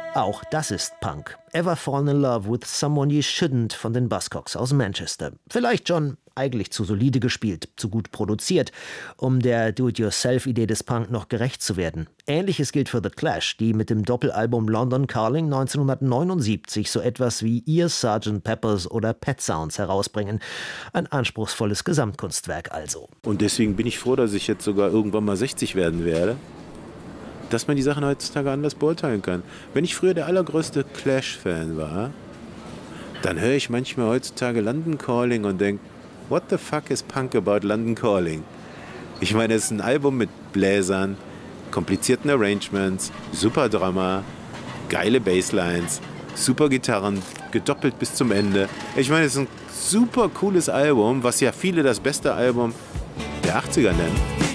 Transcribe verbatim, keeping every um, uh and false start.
Auch das ist Punk. Ever Fallen in Love with Someone You Shouldn't von den Buzzcocks aus Manchester. Vielleicht schon eigentlich zu solide gespielt, zu gut produziert, um der Do-it-yourself-Idee des Punk noch gerecht zu werden. Ähnliches gilt für The Clash, die mit dem Doppelalbum London Calling neunzehnhundertneunundsiebzig so etwas wie Ihr Sergeant Peppers oder Pet Sounds herausbringen. Ein anspruchsvolles Gesamtkunstwerk also. Und deswegen bin ich froh, dass ich jetzt sogar irgendwann mal sechzig werden werde, dass man die Sachen heutzutage anders beurteilen kann. Wenn ich früher der allergrößte Clash-Fan war, dann höre ich manchmal heutzutage London Calling und denke, what the fuck is Punk about London Calling? Ich meine, es ist ein Album mit Bläsern, komplizierten Arrangements, super Drama, geile Basslines, super Gitarren, gedoppelt bis zum Ende. Ich meine, es ist ein super cooles Album, was ja viele das beste Album der achtziger nennen.